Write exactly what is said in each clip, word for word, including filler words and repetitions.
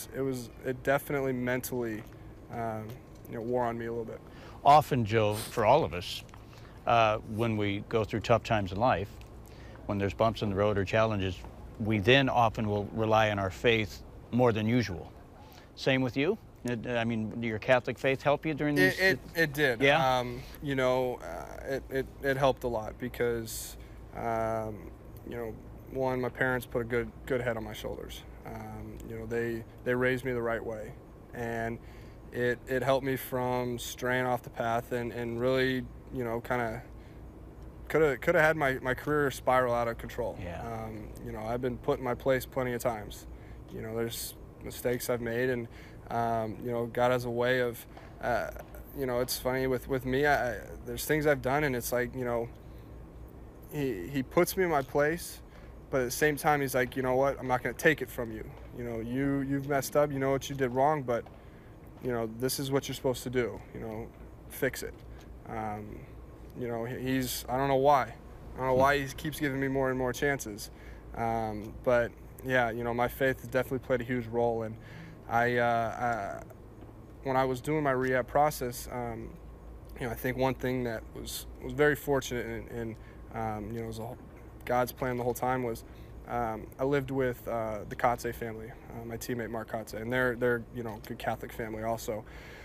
was it was it definitely mentally, um, you know, wore on me a little bit. Often, Joe, for all of us, uh, when we go through tough times in life, when there's bumps in the road or challenges, we then often will rely on our faith more than usual. Same with you? I mean, did your Catholic faith help you during these? It, it, it did. Yeah? Um, you know, uh, it, it, it helped a lot because, um, you know, one, my parents put a good good head on my shoulders. Um, you know, they, they raised me the right way. And it, it helped me from straying off the path and, and really, you know, kind of could have could have had my, my career spiral out of control. Yeah. Um, you know, I've been put in my place plenty of times. You know, there's mistakes I've made, and um, you know, God has a way of, uh, you know, it's funny with with me. I, I, there's things I've done, and it's like, you know, he he puts me in my place, but at the same time, he's like, you know what, I'm not going to take it from you. You know, you you've messed up. You know what you did wrong, but you know, this is what you're supposed to do. You know, fix it. Um, you know, he's I don't know why. I don't know why he keeps giving me more and more chances. Um, but yeah, you know, my faith has definitely played a huge role. And I, uh, uh, when I was doing my rehab process, um, you know, I think one thing that was was very fortunate and, and um, you know, was a, God's plan the whole time was um, I lived with uh, the Kotze family, uh, my teammate Mark Kotze, and they're they're you know, good Catholic family also.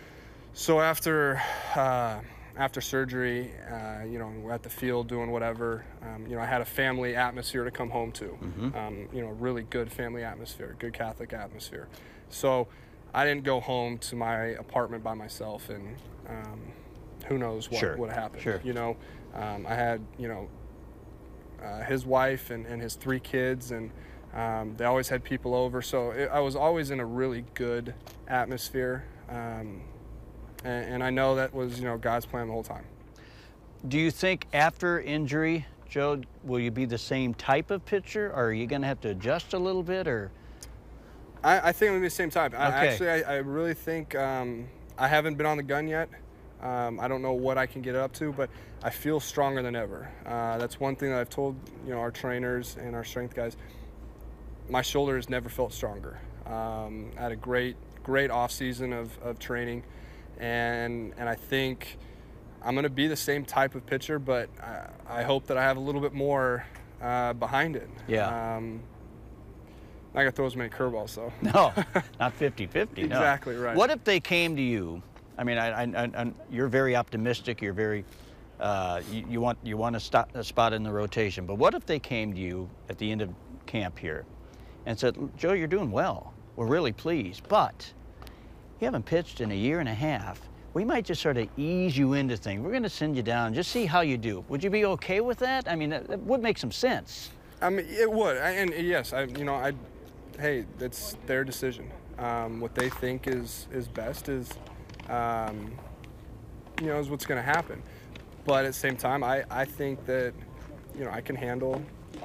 So after uh, after surgery, uh, you know, we're at the field doing whatever. Um, you know, I had a family atmosphere to come home to. Mm-hmm. Um, you know, really good family atmosphere, good Catholic atmosphere. So I didn't go home to my apartment by myself, and um, who knows what Sure. would have happened. Sure. You know, um, I had, you know, uh, his wife and, and his three kids, and um, they always had people over. So it, I was always in a really good atmosphere. Um, and, and I know that was, you know, God's plan the whole time. Do you think after injury, Joe, will you be the same type of pitcher, or are you going to have to adjust a little bit, or? I, I think I'm going to be the same type. I, Okay. actually, I, I really think um, I haven't been on the gun yet. Um, I don't know what I can get up to, but I feel stronger than ever. Uh, that's one thing that I've told, you know, our trainers and our strength guys. My shoulder has never felt stronger. Um, I had a great, great off season of, of training, and and I think I'm going to be the same type of pitcher, but I, I hope that I have a little bit more uh, behind it. Yeah. Um, not going to throw as many curveballs, though. No, not fifty fifty, no. Exactly right. What if they came to you? I mean, I, I, I, you're very optimistic. You're very, uh, you, you want you want a, stop, a spot in the rotation. But what if they came to you at the end of camp here and said, Joe, you're doing well. We're really pleased, but you haven't pitched in a year and a half. We might just sort of ease you into things. We're going to send you down, just see how you do. Would you be okay with that? I mean, that, that would make some sense. I mean, it would, I, and yes, I, you know, I, hey, that's their decision. Um, what they think is is best is, um, you know, is what's going to happen. But at the same time, I, I think that, you know, I can handle,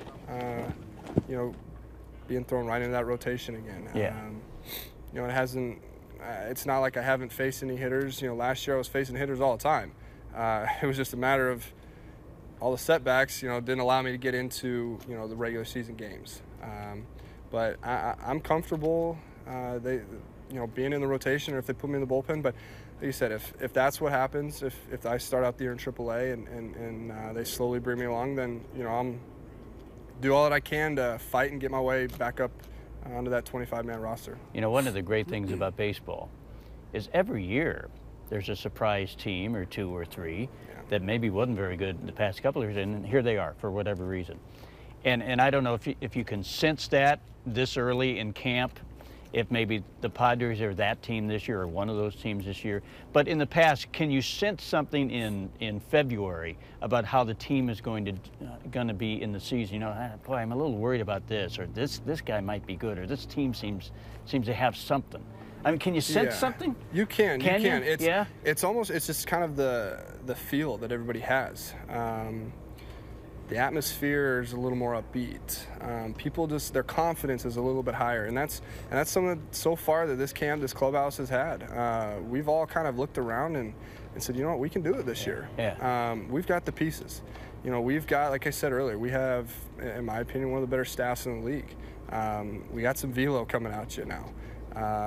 uh, you know, being thrown right into that rotation again. Yeah. Um, you know, it hasn't. Uh, it's not like I haven't faced any hitters. You know, last year I was facing hitters all the time. Uh, it was just a matter of all the setbacks, you know, didn't allow me to get into, you know, the regular season games. Um, but I, I, I'm comfortable, uh, they, you know, being in the rotation, or if they put me in the bullpen. But like you said, if, if that's what happens, if, if I start out the year in triple A and, and, and uh, they slowly bring me along, then, you know, I'm do all that I can to fight and get my way back up onto that twenty-five man roster. You know, one of the great things about baseball is every year there's a surprise team or two or three Yeah. that maybe wasn't very good in the past couple of years, and here they are for whatever reason. And and I don't know if you, if you can sense that this early in camp, if maybe the Padres are that team this year or one of those teams this year. But in the past, can you sense something in, in February about how the team is going to uh, going to be in the season? You know, ah, boy, I'm a little worried about this, or this this guy might be good, or this team seems seems to have something. I mean, can you sense Yeah. something? You can, Can you can. you? It's, Yeah. It's almost, it's just kind of the the feel that everybody has. Um, the atmosphere is a little more upbeat. Um, people just, their confidence is a little bit higher, and that's and that's something so far that this camp, this clubhouse has had. Uh, we've all kind of looked around and, and said, you know what, we can do it this year. Yeah. Um, we've got the pieces. You know, we've got, like I said earlier, we have, in my opinion, one of the better staffs in the league. Um, we got some velo coming at you now. Uh,